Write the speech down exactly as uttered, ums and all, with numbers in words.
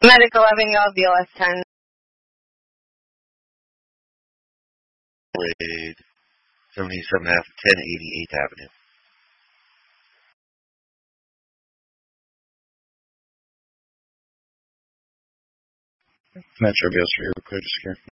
Medic eleven, y'all, B L S ten. Grade seventy-seven F, ten eighty-eighth Avenue. Metro B S for your clear to secure.